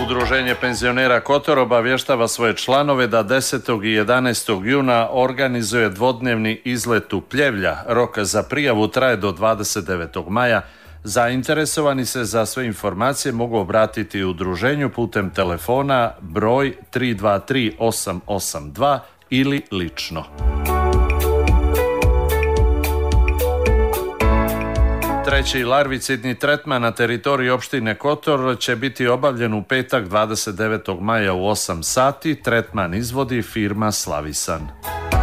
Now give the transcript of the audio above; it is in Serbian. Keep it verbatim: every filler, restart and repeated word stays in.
Udruženje penzionera Kotor obavještava svoje članove da desetog i jedanaestog juna organizuje dvodnevni izlet u Pljevlja. Rok za prijavu traje do dvadeset devetog maja. Zainteresovani se za sve informacije mogu obratiti udruženju putem telefona broj tri dva tri osam osam dva ili lično. Treći larvicidni tretman na teritoriji opštine Kotor će biti obavljen u petak dvadeset devetog maja u osam sati. Tretman izvodi firma Slavisan.